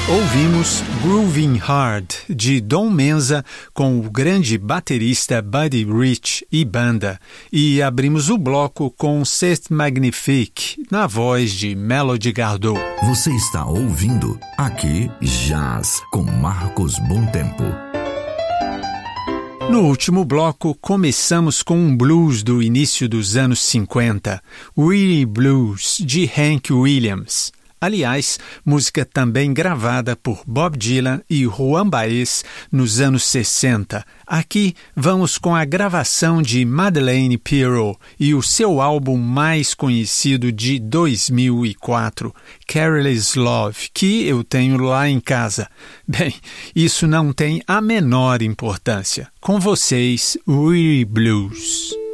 Ouvimos Groovin' Hard, de Don Menza, com o grande baterista Buddy Rich e banda, e abrimos o bloco com C'est Magnifique, na voz de Melody Gardot. Você está ouvindo aqui Jazz, com Marcos Bontempo. No último bloco, começamos com um blues do início dos anos 50, Weary Blues, de Hank Williams. Aliás, música também gravada por Bob Dylan e Juan Baez nos anos 60. Aqui vamos com a gravação de Madeleine Pearl e o seu álbum mais conhecido de 2004, Careless Love, que eu tenho lá em casa. Bem, isso não tem a menor importância. Com vocês, Weary Blues.